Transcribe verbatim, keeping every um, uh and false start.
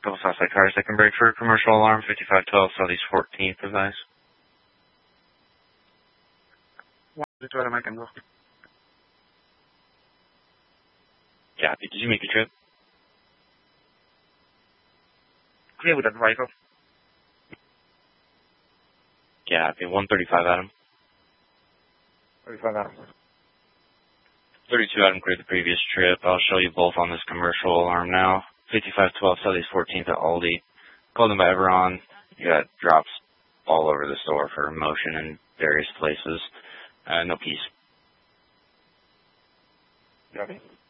Double Southside Cars, second break for commercial alarm, fifty-five twelve Southeast fourteenth, advice. one two two, I can go. Copy. Did you make the trip? Clear with that vehicle. Copy. one thirty-five Adam. thirty-five Adam. thirty-two Adam cleared the previous trip. I'll show you both on this commercial alarm now. fifty-five twelve Southeast fourteenth at Aldi. Called them by Everon. You got drops all over the store for motion in various places. Uh, no keys. Copy.